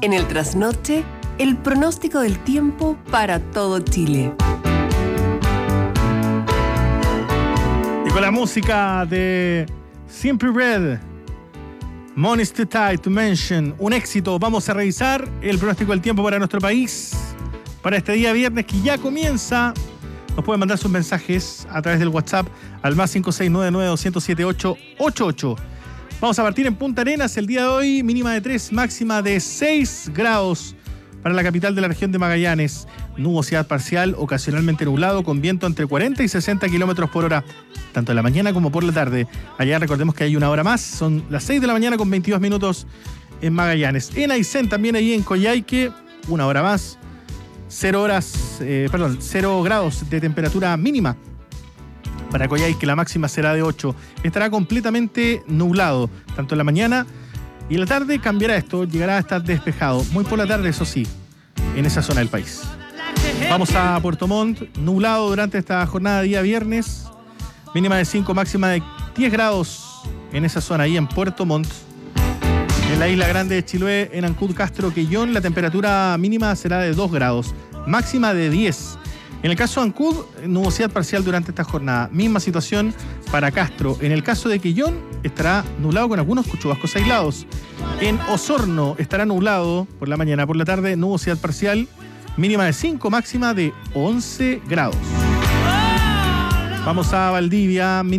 En el trasnoche, el pronóstico del tiempo para todo Chile. Y con la música de Simply Red, Money's Too Tight to Mention, un éxito. Vamos a revisar el pronóstico del tiempo para nuestro país para este día viernes que ya comienza. Nos pueden mandar sus mensajes a través del WhatsApp al más 569-900-7888. Vamos a partir en Punta Arenas el día de hoy, mínima de 3, máxima de 6 grados para la capital de la región de Magallanes. Nubosidad parcial, ocasionalmente nublado, con viento entre 40 y 60 kilómetros por hora, tanto en la mañana como por la tarde. Allá recordemos que hay una hora más, son las 6 de la mañana con 22 minutos en Magallanes. En Aysén, también ahí en Coyhaique, una hora más, 0 grados de temperatura mínima. Para Coyhaique la máxima será de 8. Estará completamente nublado, tanto en la mañana y en la tarde cambiará esto, llegará a estar despejado. Muy por la tarde, eso sí, en esa zona del país. Vamos a Puerto Montt, nublado durante esta jornada de día viernes. Mínima de 5, máxima de 10 grados en esa zona, ahí en Puerto Montt. En la Isla Grande de Chiloé, en Ancud, Castro, Quellón, la temperatura mínima será de 2 grados, máxima de 10. En el caso de Ancud, nubosidad parcial durante esta jornada. Misma situación para Castro. En el caso de Quellón, estará nublado con algunos chubascos aislados. En Osorno estará nublado por la mañana, por la tarde, nubosidad parcial, mínima de 5, máxima de 11 grados. Vamos a Valdivia.